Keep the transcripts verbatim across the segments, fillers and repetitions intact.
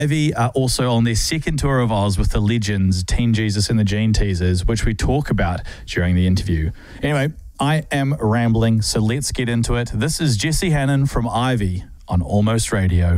Ivy are also on their second tour of Oz with the legends Teen Jesus and the Gene Teasers, which we talk about during the interview. Anyway, I am rambling, so let's get into it. This is Jesse Hannon from Ivy on Almost Radio.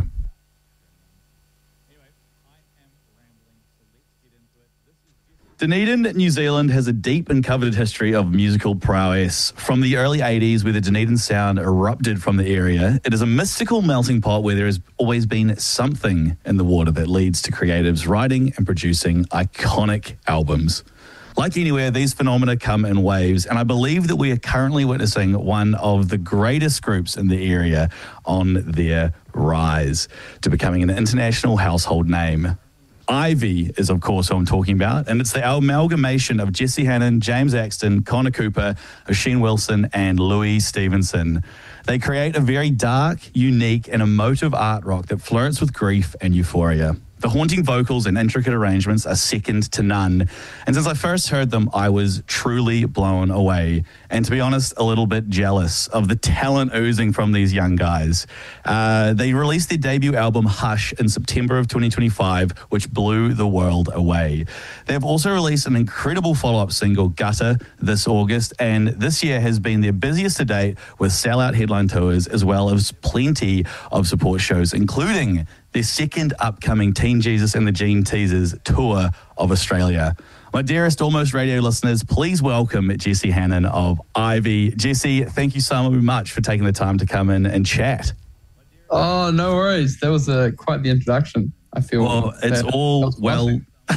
Dunedin, New Zealand has a deep and coveted history of musical prowess. From the early eighties, where the Dunedin sound erupted from the area, it is a mystical melting pot where there has always been something in the water that leads to creatives writing and producing iconic albums. Like anywhere, these phenomena come in waves, and I believe that we are currently witnessing one of the greatest groups in the area on their rise to becoming an international household name. Ivy is, of course, who I'm talking about, and it's the amalgamation of Jesse Hannon, James Axton, Connor Cooper, Oisin Wilson, and Louis Stevenson. They create a very dark, unique, and emotive art rock that flirts with grief and euphoria. The haunting vocals and intricate arrangements are second to none. And since I first heard them, I was truly blown away. And to be honest, a little bit jealous of the talent oozing from these young guys. Uh, they released their debut album, Hush, in September of twenty twenty-five, which blew the world away. They have also released an incredible follow-up single, Gutter, this August. And this year has been their busiest to date with sellout headline tours, as well as plenty of support shows, including their second upcoming Teen Jesus and the Gene Teasers tour of Australia. My dearest Almost Radio listeners, please welcome Jesse Hannon of Ivy. Jesse, thank you so much for taking the time to come in and chat. Oh, no worries. That was uh, quite the introduction, I feel. Well, it's that, all, that well,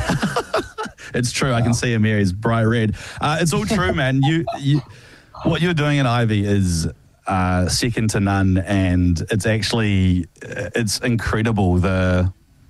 it's true. Wow. I can see him here. He's bright red. Uh, it's all true, man. You, you, what you're doing at Ivy is Uh, second to none, and it's actually it's incredible. The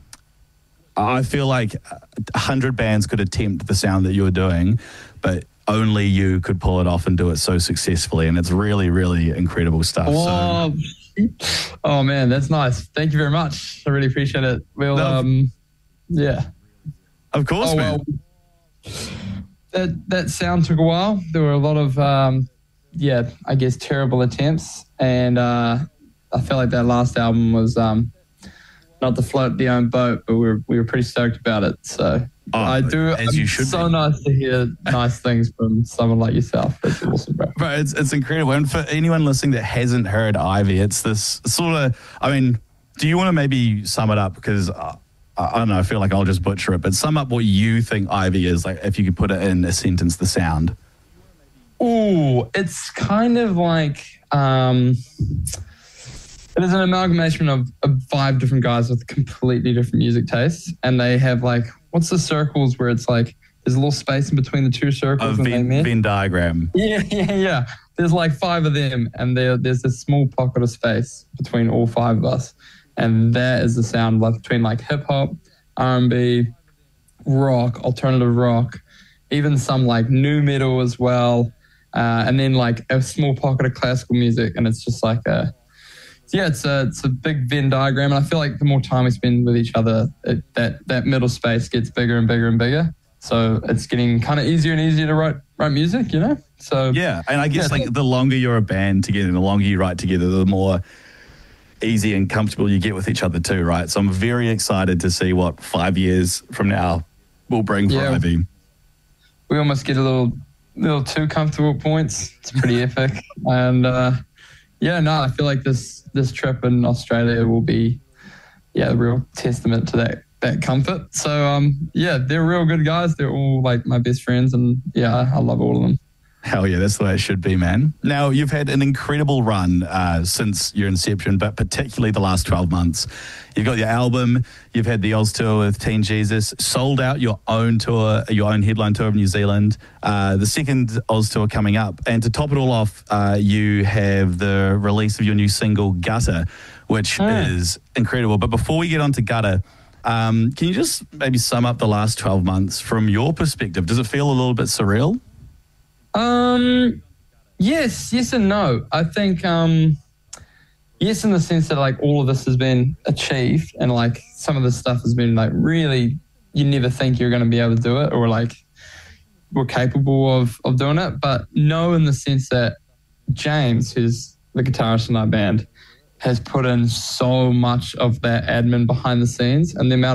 I feel like a hundred bands could attempt the sound that you're doing, but only you could pull it off and do it so successfully, and it's really, really incredible stuff. Oh, so. oh man, that's nice. Thank you very much. I really appreciate it. Well, no, um, yeah, of course, oh, man. Well, that that sound took a while. There were a lot of um, yeah, I guess terrible attempts, and uh, I felt like that last album was um, not to float the own boat, but we were we were pretty stoked about it. So oh, I do. As I'm you should. So be. nice to hear nice things from someone like yourself. That's awesome, bro. Bro, it's it's incredible. And for anyone listening that hasn't heard Ivy, it's this sort of. I mean, do you want to maybe sum it up? Because uh, I don't know. I feel like I'll just butcher it, but sum up what you think Ivy is. Like, if you could put it in a sentence, the sound. Ooh, it's kind of like um, it is an amalgamation of, of five different guys with completely different music tastes, and they have like what's the circles where it's like there's a little space in between the two circles. A when Venn, they meet. Venn diagram. Yeah, yeah, yeah. There's like five of them, and there there's this small pocket of space between all five of us, and that is the sound like between like hip hop, R and B, rock, alternative rock, even some like new metal as well. Uh, and then like a small pocket of classical music, and it's just like a, yeah, it's a it's a big Venn diagram. And I feel like the more time we spend with each other, it, that that middle space gets bigger and bigger and bigger. So it's getting kind of easier and easier to write write music, you know. So yeah, and I guess yeah, like the longer you're a band together, the longer you write together, the more easy and comfortable you get with each other too, right? So I'm very excited to see what five years from now will bring for yeah, Ivy. We almost get a little. little too comfortable points. It's pretty epic. And uh, yeah, no, I feel like this this trip in Australia will be yeah, a real testament to that that comfort. So um yeah, they're real good guys. They're all like my best friends, and yeah, I, I love all of them. Hell yeah, that's the way it should be, man. Now, you've had an incredible run uh, since your inception, but particularly the last twelve months. You've got your album, you've had the Oz tour with Teen Jesus, sold out your own tour, your own headline tour of New Zealand, uh, the second Oz tour coming up. And to top it all off, uh, you have the release of your new single, Gutter, which mm. is incredible. But before we get on to Gutter, um, can you just maybe sum up the last twelve months from your perspective? Does it feel a little bit surreal? Um, yes, yes and no. I think, um, yes, in the sense that like all of this has been achieved, and like some of this stuff has been like really, you never think you're going to be able to do it, or like we're capable of, of doing it. But no, in the sense that James, who's the guitarist in our band, has put in so much of that admin behind the scenes, and the amount